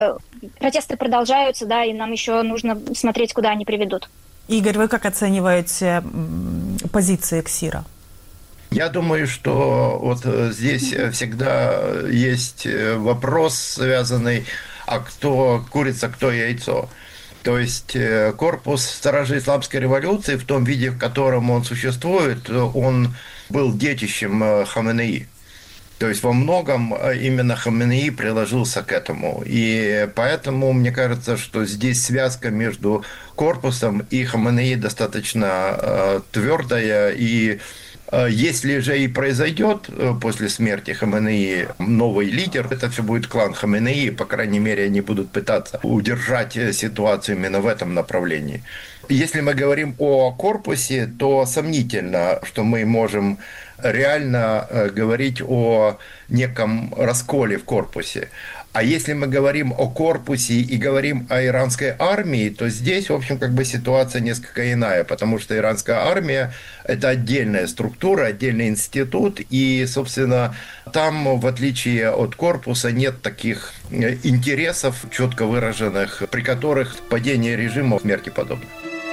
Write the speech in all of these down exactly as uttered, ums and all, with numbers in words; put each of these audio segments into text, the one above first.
протесты продолжаются, да, и нам еще нужно смотреть, куда они приведут. Игорь, вы как оцениваете позиции КСИРа? Я думаю, что вот здесь всегда есть вопрос, связанный, а кто курица, кто яйцо. То есть корпус Стражей Исламской революции в том виде, в котором он существует, он был детищем Хаменеи. То есть во многом именно Хаменеи приложился к этому. И поэтому мне кажется, что здесь связка между корпусом и Хаменеи достаточно твердая. И если же и произойдет после смерти Хаменеи новый лидер, это все будет клан Хаменеи. По крайней мере, они будут пытаться удержать ситуацию именно в этом направлении. Если мы говорим о корпусе, то сомнительно, что мы можем реально говорить о неком расколе в корпусе. А если мы говорим о корпусе и говорим о иранской армии, то здесь, в общем, как бы ситуация несколько иная, потому что иранская армия – это отдельная структура, отдельный институт, и, собственно, там, в отличие от корпуса, нет таких интересов четко выраженных, при которых падение режима смерти подобно.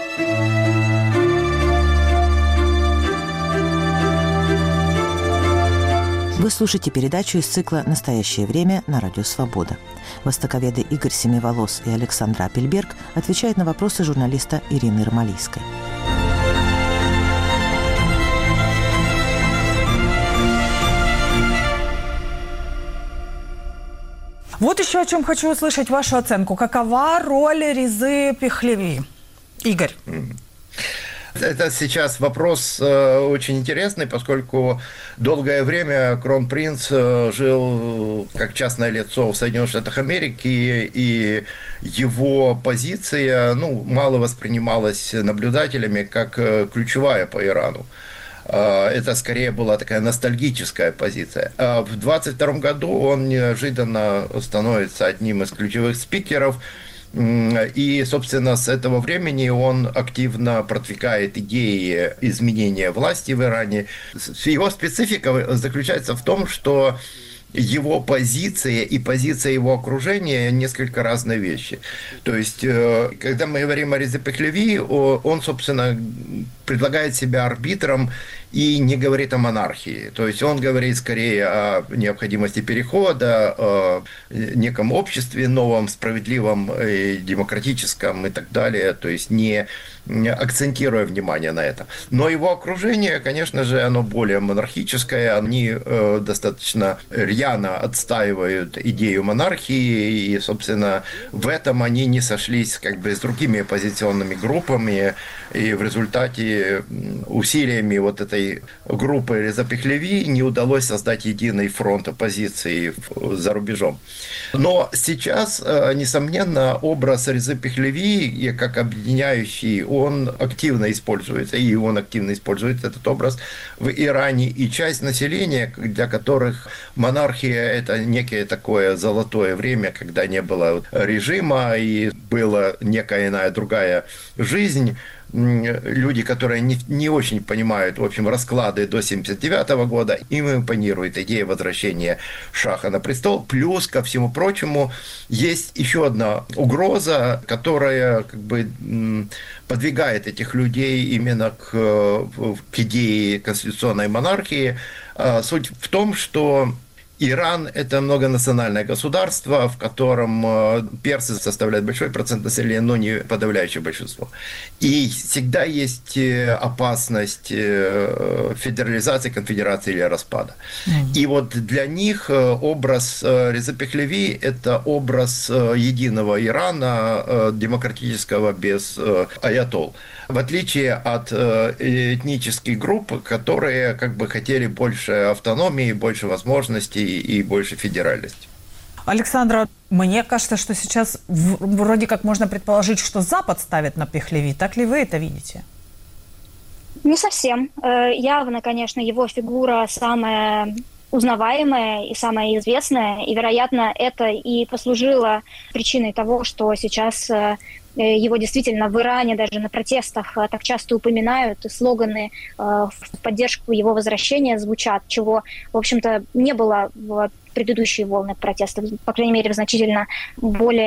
Вы слушаете передачу из цикла «Настоящее время» на Радио Свобода. Востоковеды Игорь Семиволос и Александра Апельберг отвечают на вопросы журналиста Ирины Ромалийской. Вот еще о чем хочу услышать вашу оценку. Какова роль Резы Пехлеви? Игорь. Это сейчас вопрос э, очень интересный, поскольку долгое время кронпринц э, жил как частное лицо в Соединенных Штатах Америки, и его позиция ну, мало воспринималась наблюдателями как э, ключевая по Ирану. Э, это скорее была такая ностальгическая позиция. А в двадцать втором году он неожиданно становится одним из ключевых спикеров. И, собственно, с этого времени он активно продвигает идеи изменения власти в Иране. Его специфика заключается в том, что его позиция и позиция его окружения несколько разные вещи. То есть, когда мы говорим о Резе Пехлеви, он, собственно, предлагает себя арбитром и не говорит о монархии. То есть он говорит скорее о необходимости перехода, о неком обществе новом, справедливом, демократическом и так далее. То есть не акцентируя внимание на это. Но его окружение, конечно же, оно более монархическое. Они достаточно рьяно отстаивают идею монархии. И, собственно, в этом они не сошлись как бы с другими оппозиционными группами. И в результате усилиями вот этой группы Реза Пехлеви не удалось создать единый фронт оппозиции за рубежом. Но сейчас, несомненно, образ Резы Пехлеви как объединяющий, он активно используется, и он активно использует этот образ в Иране. И часть населения, для которых монархия – это некое такое золотое время, когда не было режима и была некая иная другая жизнь, люди, которые не, не очень понимают, в общем, расклады до семьдесят девятого года, им импонирует идея возвращения Шаха на престол. Плюс, ко всему прочему, есть еще одна угроза, которая как бы подвигает этих людей именно к, к идее конституционной монархии. Суть в том, что Иран – это многонациональное государство, в котором персы составляют большой процент населения, но не подавляющее большинство. И всегда есть опасность федерализации, конфедерации или распада. Mm-hmm. И вот для них образ Реза Пехлеви – это образ единого Ирана, демократического, без аятол. В отличие от этнических групп, которые как бы хотели больше автономии, больше возможностей и больше федеральности. Александра, мне кажется, что сейчас вроде как можно предположить, что Запад ставит на Пехлеви. Так ли вы это видите? Не совсем. Явно, конечно, его фигура самая узнаваемое и самое известное, и, вероятно, это и послужило причиной того, что сейчас его действительно в Иране даже на протестах так часто упоминают, и слоганы в поддержку его возвращения звучат, чего, в общем-то, не было в предыдущие волны протестов, по крайней мере, в значительно более